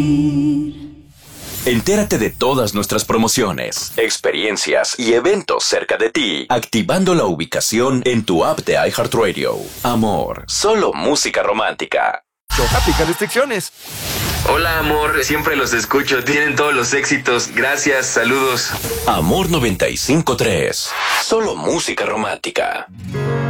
Entérate de todas nuestras promociones, experiencias y eventos cerca de ti, activando la ubicación en tu app de iHeartRadio. Amor, solo música romántica. Aplica restricciones. Hola, amor, siempre los escucho, tienen todos los éxitos. Gracias, saludos. Amor 95.3, solo música romántica.